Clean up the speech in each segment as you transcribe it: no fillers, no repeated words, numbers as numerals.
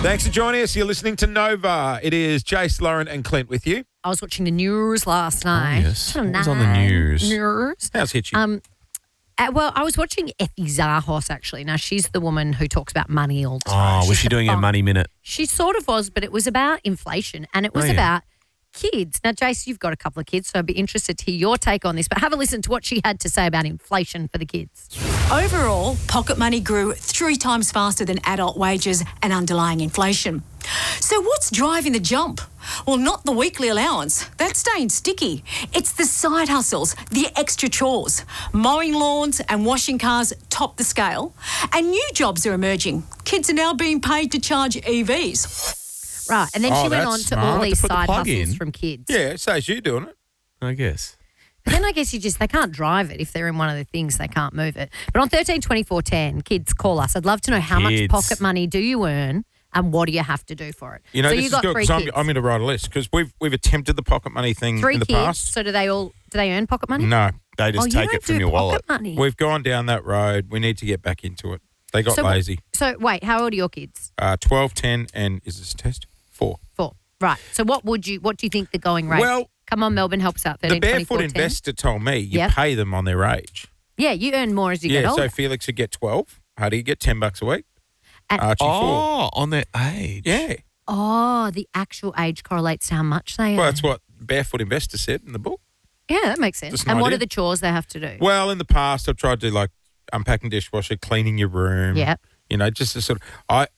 Thanks for joining us. You're listening to Nova. It is Jace, Lauren and Clint with you. I was watching the news last night. Yes. What was on the news? How's hit you? Well, I was watching Effie Zahos, actually. Now, she's the woman who talks about money all the time. Oh, was she doing a money minute? She sort of was, but it was about inflation and it was about kids. Now, Jace, you've got a couple of kids, so I'd be interested to hear your take on this, but have a listen to what she had to say about inflation for the kids. Overall, pocket money grew 3 times faster than adult wages and underlying inflation. So what's driving the jump? Well, not the weekly allowance. That's staying sticky. It's the side hustles, the extra chores. Mowing lawns and washing cars top the scale. And new jobs are emerging. Kids are now being paid to charge EVs. Right, and then she went on to all these To put the side plug hustles in. from kids. Yeah, says you doing it. I guess. But then I guess they can't drive it. If they're in one of the things, they can't move it. But on 13 24 10, kids, call us. I'd love to know how much Kids. pocket money do you earn and what do you have to do for it? You know, so this you is got good 3 because kids. I'm going to write a list because we've attempted the pocket money thing 3 in the kids. past. So do they earn pocket money? No, They just you take don't it from do your pocket wallet. money. we've gone down that road. We need to get back into it. They got So- lazy. So wait, how old are your kids? 12, 10 and is this a test? 4. 4. Right. So what do you think the going rate? Well, come on, Melbourne, help us out. the 13 Barefoot 24 10. Investor told me you Yep. pay them on their age. Yeah, you earn more as you get Yeah, older. so Felix would get 12. How do you get $10 a week? And- Archie 4. Oh, on their age. Yeah. Oh, the actual age correlates to how much they earn. Well, that's what Barefoot Investor said in the book. Yeah, that makes sense. Just an And what idea. are the chores they have to do? Well, in the past, I've tried to like unpacking dishwasher, cleaning your room. Yeah. You know, just a sort of.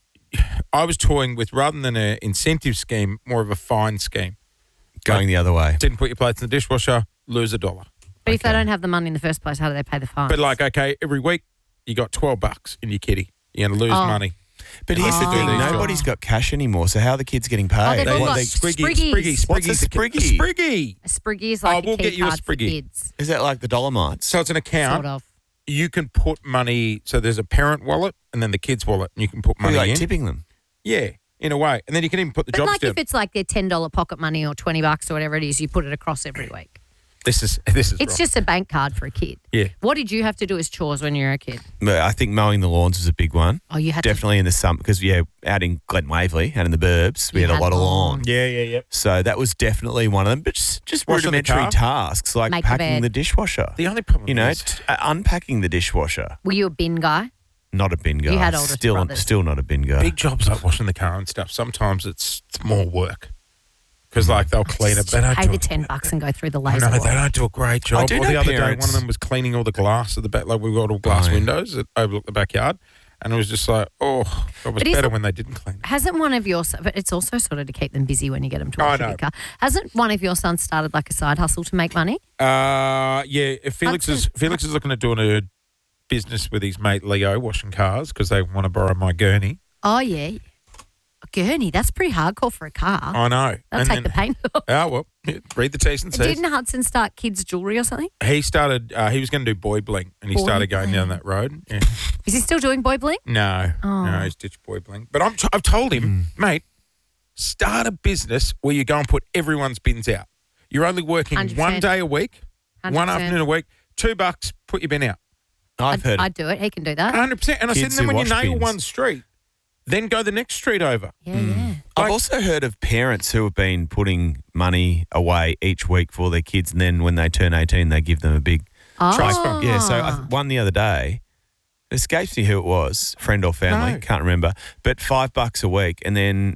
I was toying with rather than an incentive scheme, more of a fine scheme. Going the other way. Didn't put your plates in the dishwasher, lose $1. But if they don't have the money in the first place, how do they pay the fine? But like, okay, every week you got $12 in your kitty. You're going to lose money. But here's the Oh. thing, These nobody's got cash anymore, so how are the kids getting paid? they've all got Spriggy. What's a Spriggy? Spriggy. A Spriggy is like we'll a key get you a card for Spriggy. kids. Is that like the Dolomites? So it's an account. Sort of. You can put money. So there's a parent wallet and then the kid's wallet, and you can put Are you money like in. tipping them? Yeah, in a way, and then you can even put the But jobs like down. if it's like their $10 pocket money or $20 or whatever it is, you put it across every week. This is It's wrong. just a bank card for a kid. Yeah. What did you have to do as chores when you were a kid? But I think mowing the lawns was a big one. Oh, you had Definitely in the summer, because, out in Glen Waverley, out in the burbs, we You had a had lot of lawns. lawn. Yeah. So that was definitely one of them. But just Washing the rudimentary car? tasks like Make the packing bed. the dishwasher. The only problem is Unpacking the dishwasher. to. Were you a bin guy? Not a bin guy. You had older brothers. Still not a bin guy. big jobs like washing the car and stuff. Sometimes it's more work because like they'll clean it. They don't Pay do the it. $10 and go through the I laser know they wall. don't do a great job. I do Or know the other day, parents- one of them was cleaning all the glass at the back. Like we've got all glass Oh, yeah. windows that overlook the backyard, and it was just like, it was But better isn't- when they didn't clean it. Hasn't one of your but it's also sort of to keep them busy when you get them to I wash know. your car. Hasn't one of your sons started like a side hustle to make money? Yeah. If Felix is looking at doing a business with his mate Leo washing cars because they want to borrow my gurney. Oh yeah, a gurney. That's pretty hardcore for a car. I know. They'll And take the paint off. read the T's and C's. Didn't Hudson start kids' jewellery or something? He started. He was going to do boy bling, and he Boy started going down bling. that road. Yeah. Is he still doing boy bling? No, Oh. no, he's ditched boy bling. But I've told him, mate, start a business where you go and put everyone's bins out. You're only working 100%. one day a week, 100%. one afternoon a week, $2, put your bin out. I've heard I'd do it. He can do that. 100%. And I said, Kids then who when you wash nail bins. one street, then go the next street over. Yeah. I've also heard of parents who have been putting money away each week for their kids, and then when they turn 18, they give them a big Trust Oh. fund. Yeah, so one the other day, it escapes me who it was, friend or family, No. can't remember, but $5 a week and then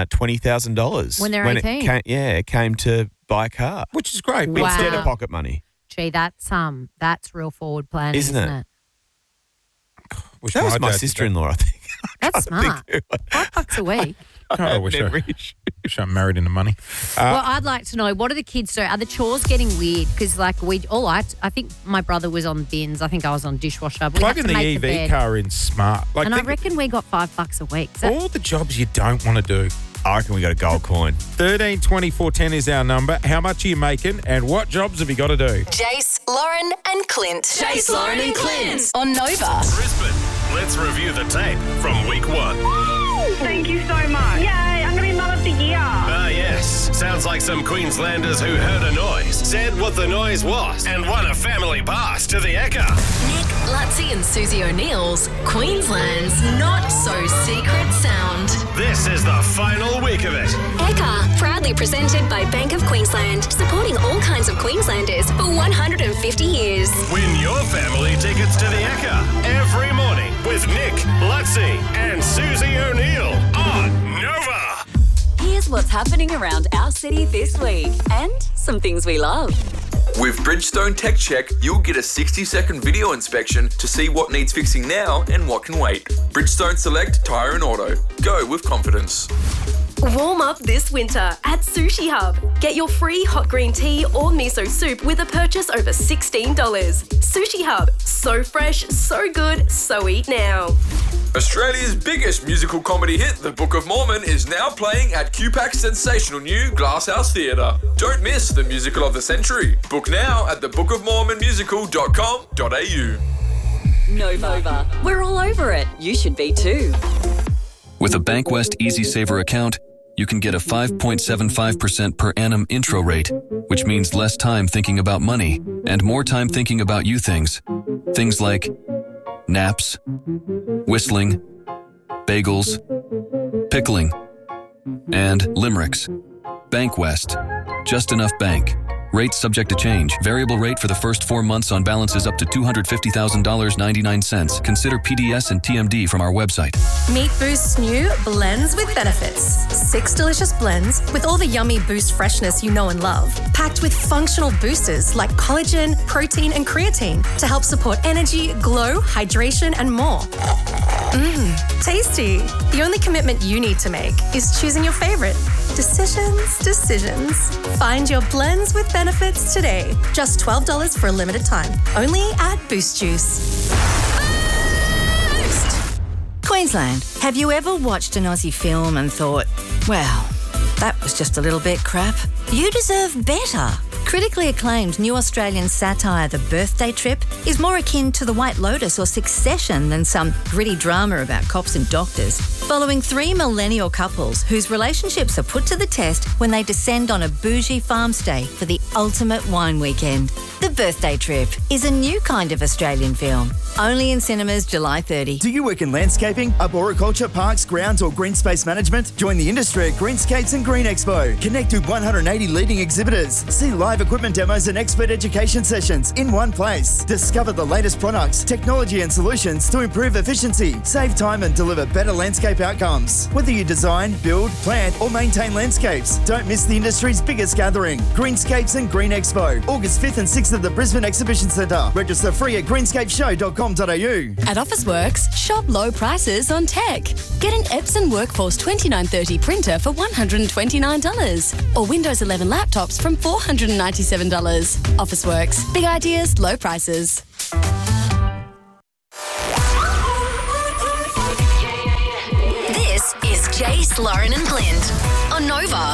$20,000 When they're 18. It came to buy a car Which is great. Wow. instead of pocket money. Gee, that's real forward planning, Isn't isn't it? it? Wish That was dad my did sister-in-law, I think. That's smart. $5 a week. that. I wish I'm married into money. Well, I'd like to know, what do the kids do? Are the chores getting weird? Because I think my brother was on bins. I think I was on dishwasher. But we had Plugging to the make EV bed. car in smart. Like, And I think reckon we got $5 a week. Is that- all the jobs you don't want to do. I reckon we got a gold coin. 13 24 10 is our number. How much are you making and what jobs have you got to do? Jace, Lauren, and Clint. Jace, Lauren, and Clint on Nova. Brisbane, let's review the tape from week 1. Thank you so much. Yay, I'm going to be Mum of the Year. Ah, yes. Sounds like some Queenslanders who heard a noise, said what the noise was, and won a family pass to the Ekka. Nick, Lutzi, and Susie O'Neill's Queensland's Not So Secret Sound. This is the presented by Bank of Queensland, supporting all kinds of Queenslanders for 150 years. Win your family tickets to the Ekka every morning with Nick, Lutzi and Susie O'Neill on Nova. Here's what's happening around our city this week and some things we love. With Bridgestone Tech Check, you'll get a 60-second video inspection to see what needs fixing now and what can wait. Bridgestone Select Tyre and Auto. Go with confidence. Warm up this winter at Sushi Hub. Get your free hot green tea or miso soup with a purchase over $16. Sushi Hub. So fresh, so good, so eat now. Australia's biggest musical comedy hit, The Book of Mormon, is now playing at QPAC's sensational new Glasshouse Theatre. Don't miss the musical of the century. Book now at thebookofmormonmusical.com.au. Nova. We're all over it. You should be too. With a Bankwest Easy Saver account, you can get a 5.75% per annum intro rate, which means less time thinking about money and more time thinking about you things. Things like naps, whistling, bagels, pickling, and limericks. Bankwest. Just enough bank. Rates subject to change. Variable rate for the first 4 months on balances up to $250,000.99. Consider PDS and TMD from our website. Meet Boost's new Blends with Benefits. 6 delicious blends with all the yummy Boost freshness you know and love. Packed with functional boosters like collagen, protein, and creatine to help support energy, glow, hydration, and more. Tasty. The only commitment you need to make is choosing your favorite. Decisions. Find your Blends with Benefits today. Just $12 for a limited time. Only at Boost Juice. Boost! Queensland, have you ever watched an Aussie film and thought, well, that was just a little bit crap? You deserve better. Critically acclaimed new Australian satire The Birthday Trip is more akin to The White Lotus or Succession than some gritty drama about cops and doctors, following 3 millennial couples whose relationships are put to the test when they descend on a bougie farm stay for the ultimate wine weekend. The Birthday Trip is a new kind of Australian film, only in cinemas July 30. Do you work in landscaping, arboriculture, parks, grounds or green space management? Join the industry at Greenscapes and Green Expo. Connect with 180 leading exhibitors. See live equipment demos and expert education sessions in one place. Discover the latest products, technology and solutions to improve efficiency, save time and deliver better landscape outcomes. Whether you design, build, plant or maintain landscapes, don't miss the industry's biggest gathering. Greenscapes and Green Expo, August 5th and 6th at the Brisbane Exhibition Centre. Register free at greenscapeshow.com.au. At Officeworks, shop low prices on tech. Get an Epson Workforce 2930 printer for $129 or Windows 11 laptops from $497. Officeworks. Big ideas, low prices. This is Jace, Lauren and Clint on Nova.